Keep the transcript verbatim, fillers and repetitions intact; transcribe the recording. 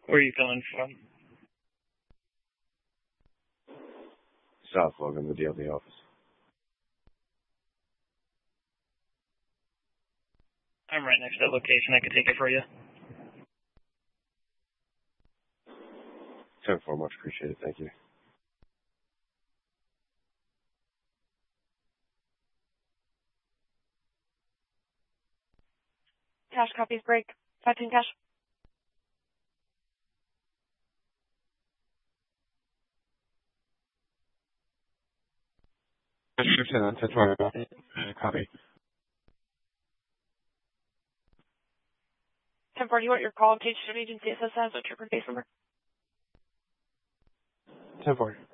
Where are you calling from? South Logan, the D L D office. I'm right next to that location. I can take it for you. ten four, much appreciated. Thank you. Cash copies break. five ten cash. ten four, copy. ten four, do you want your call and page to agency S S S? What's your case number? ten four.